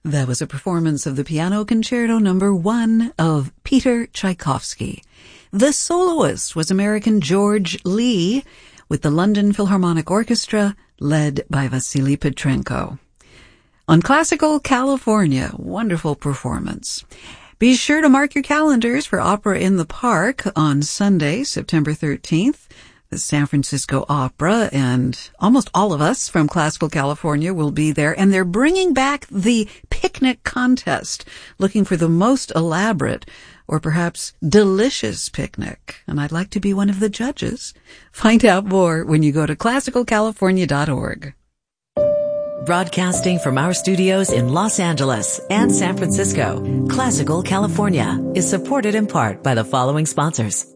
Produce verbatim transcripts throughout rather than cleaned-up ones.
That was a performance of the Piano Concerto Number One of Peter Tchaikovsky. The soloist was American George Lee with the London Philharmonic Orchestra led by Vasily Petrenko. On Classical California, wonderful performance. Be sure to mark your calendars for Opera in the Park on Sunday, September thirteenth. The San Francisco Opera, and almost all of us from Classical California will be there, and they're bringing back the picnic contest, looking for the most elaborate or perhaps delicious picnic, and I'd like to be one of the judges. Find out more when you go to classical california dot org. Broadcasting from our studios in Los Angeles and San Francisco, Classical California is supported in part by the following sponsors.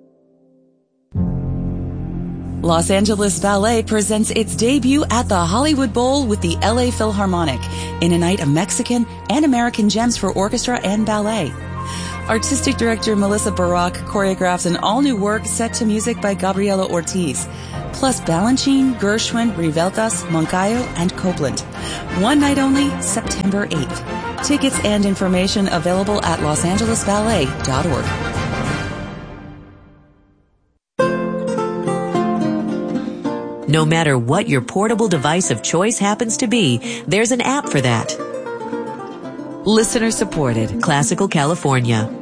Los Angeles Ballet presents its debut at the Hollywood Bowl with the L A Philharmonic in a night of Mexican and American gems for orchestra and ballet. Artistic director Melissa Barak choreographs an all-new work set to music by Gabriela Ortiz, plus Balanchine, Gershwin, Riveltas, Moncayo, and Copland. One night only, September eighth. Tickets and information available at los angeles ballet dot org. No matter what your portable device of choice happens to be, there's an app for that. Listener supported, Classical California.